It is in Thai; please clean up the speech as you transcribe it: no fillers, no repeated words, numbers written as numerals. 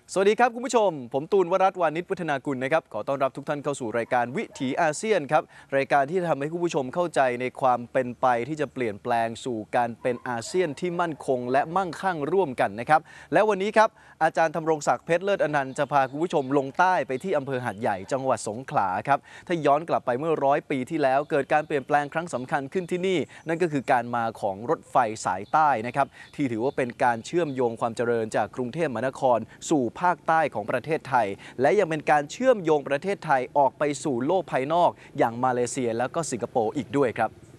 สวัสดีครับคุณผู้ชมผมตูนวรัตน์วานิชวัฒนากุลนะครับขอต้อนรับทุกท่านเข้าสู่รายการวิถีอาเซียนครับรายการที่จะทำให้คุณผู้ชมเข้าใจในความเป็นไปที่จะเปลี่ยนแปลงสู่การเป็นอาเซียนที่มั่นคงและมั่งคั่งร่วมกันนะครับและวันนี้ครับอาจารย์ธำรงศักดิ์เพชรเลิศอนันต์จะพาคุณผู้ชมลงใต้ไปที่อำเภอหาดใหญ่จังหวัดสงขลาครับถ้าย้อนกลับไปเมื่อ100 ปีที่แล้วเกิดการเปลี่ยนแปลงครั้งสำคัญขึ้นที่นี่นั่นก็คือการมาของรถไฟสายใต้นะครับที่ถือว่าเป็นการเชื่อมโยงความเจริญจากกรุงเทพมหานครสู่ภาคใต้ของประเทศไทยและยังเป็นการเชื่อมโยงประเทศไทยออกไปสู่โลกภายนอกอย่างมาเลเซียและก็สิงคโปร์อีกด้วยครับ